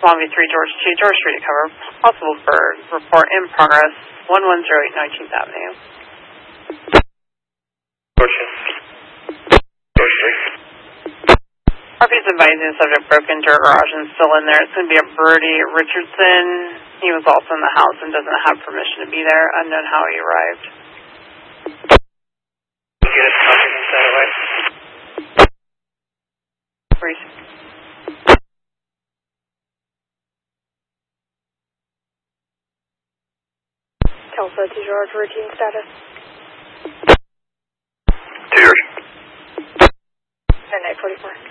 Long Beach 3, George 2, George Street to cover. Possible for report in progress, 1108 19th Avenue. RP's advising the subject broken door garage and still in there. It's going to be a Brody Richardson. He was also in the house and doesn't have permission to be there. Unknown how he arrived. Tulsa to George, routine status. To George. 10-844.